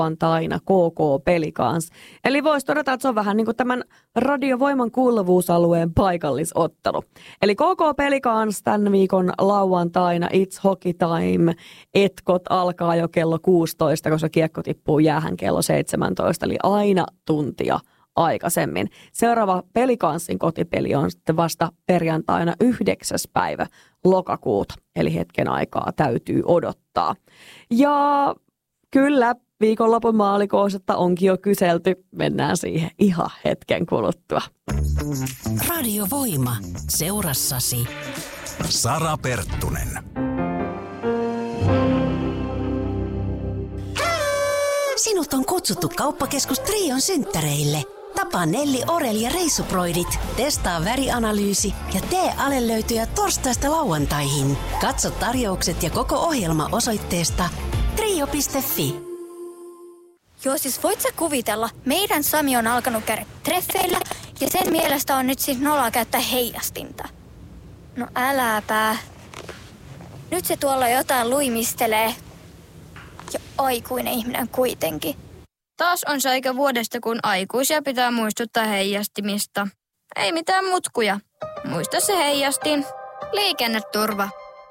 lauantaina KK Pelicans. Eli voisi todeta, että se on vähän niin kuin tämän radiovoiman kuuluvuusalueen paikallisottelu. Eli KK Pelicans tämän viikon lauantaina It's Hockey Time. Etkot alkaa jo kello 16, koska kiekko tippuu jäähän kello 17, eli aina tuntia aikaisemmin. Seuraava Pelicansin kotipeli on sitten vasta perjantaina 9. päivä lokakuuta, eli hetken aikaa täytyy odottaa. Ja kyllä, viikonlopun maalikohdasta onkin jo kyselty. Mennään siihen ihan hetken kuluttua. Radiovoima. Seurassasi Sara Perttunen. Sinut on kutsuttu Kauppakeskus Trion synttäreille. Tapaa Nelli Orel ja reissuproidit, testaa värianalyysi ja tee alelöytyjä torstaista lauantaihin. Katso tarjoukset ja koko ohjelma osoitteesta trio.fi. Joo, siis voit sä kuvitella, meidän Sami on alkanut käydä treffeillä ja sen mielestä on nyt siis noloa käyttää heijastinta. No äläpä. Nyt se tuolla jotain luimistelee. Ja aikuinen ihminen kuitenkin. Taas on se aika vuodesta, kun aikuisia pitää muistuttaa heijastimista. Ei mitään mutkuja. Muista se heijastin. Liikenneturva.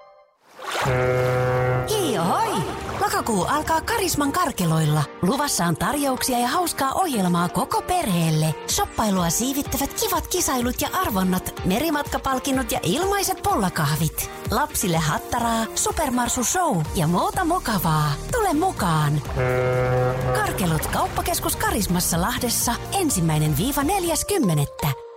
Hoi! Lokakuu alkaa Karisman karkeloilla. Luvassa on tarjouksia ja hauskaa ohjelmaa koko perheelle. Shoppailua siivittävät kivat kisailut ja arvonnat, merimatkapalkinnot ja ilmaiset pullakahvit. Lapsille hattaraa, supermarsu show ja muuta mukavaa. Tule mukaan! Karkelot Kauppakeskus Karismassa Lahdessa 1.–4.10.